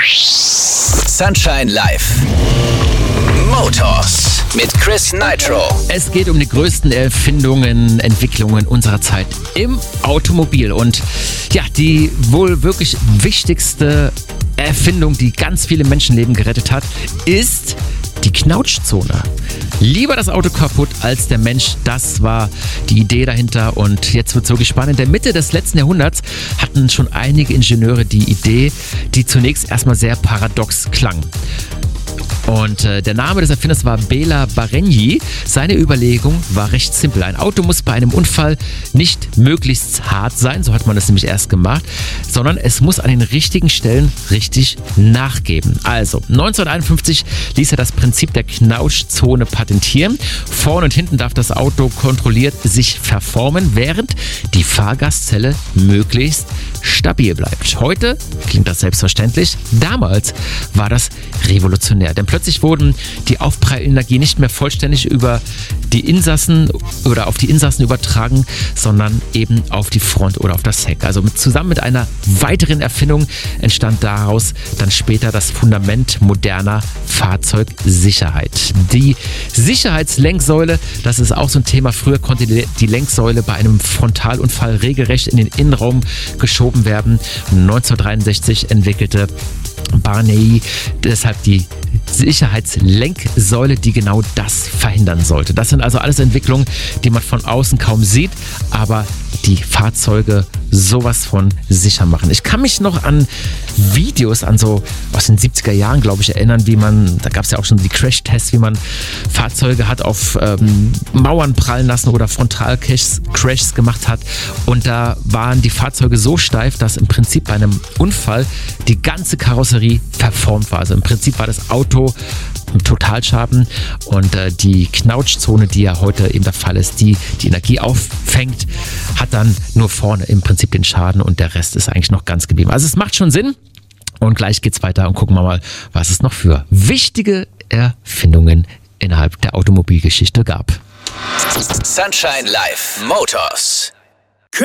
Sunshine Live. Motors mit Chris Nitro. Es geht um die größten Erfindungen, Entwicklungen unserer Zeit im Automobil. Und ja, die wohl wirklich wichtigste Erfindung, die ganz viele Menschenleben gerettet hat, ist die Knautschzone. Lieber das Auto kaputt als der Mensch, das war die Idee dahinter. Und jetzt wird es wirklich spannend. In der Mitte des letzten Jahrhunderts hatten schon einige Ingenieure die Idee, die zunächst erstmal sehr paradox klang. Und der Name des Erfinders war Béla Barrényi. Seine Überlegung war recht simpel. Ein Auto muss bei einem Unfall nicht möglichst hart sein, so hat man das nämlich erst gemacht, sondern es muss an den richtigen Stellen richtig nachgeben. Also 1951 ließ er das Prinzip der Knautschzone patentieren. Vorne und hinten darf das Auto kontrolliert sich verformen, während die Fahrgastzelle möglichst stabil bleibt. Heute klingt das selbstverständlich. Damals war das revolutionär, denn plötzlich wurden die Aufprallenergie nicht mehr vollständig über die Insassen oder auf die Insassen übertragen, sondern eben auf die Front oder auf das Heck. Also zusammen mit einer weiteren Erfindung entstand daraus dann später das Fundament moderner Fahrzeugsicherheit. Die Sicherheitslenksäule, das ist auch so ein Thema. Früher konnte die Lenksäule bei einem Frontalunfall regelrecht in den Innenraum geschoben werden. 1963 entwickelte Barrényi deshalb die Sicherheitslenksäule, die genau das verhindern sollte. Das sind also alles Entwicklungen, die man von außen kaum sieht, aber die Fahrzeuge sowas von sicher machen. Ich kann mich noch an Videos so aus den 70er Jahren, glaube ich, erinnern, da gab es ja auch schon die Crash-Tests, wie man Fahrzeuge hat auf Mauern prallen lassen oder Frontalcrashs gemacht hat. Und da waren die Fahrzeuge so steif, dass im Prinzip bei einem Unfall die ganze Karosserie verformt war. Also im Prinzip war das Auto ein Totalschaden und die Knautschzone, die ja heute eben der Fall ist, die Energie auffängt, hat dann nur vorne im Prinzip den Schaden und der Rest ist eigentlich noch ganz geblieben. Also es macht schon Sinn und gleich geht's weiter und gucken wir mal, was es noch für wichtige Erfindungen innerhalb der Automobilgeschichte gab. Sunshine Live Motors.